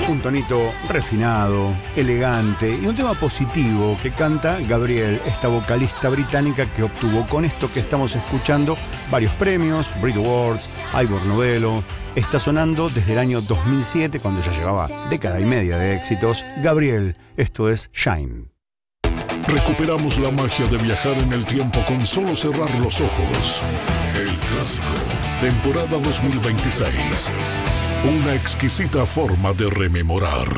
Un tonito refinado, elegante y un tema positivo que canta Gabrielle, esta vocalista británica que obtuvo con esto que estamos escuchando varios premios, Brit Awards, Ivor Novello. Está sonando desde el año 2007, cuando ya llevaba década y media de éxitos. Gabrielle, esto es Shine. Recuperamos la magia de viajar en el tiempo con solo cerrar los ojos. El Clásico, temporada 2026. Una exquisita forma de rememorar.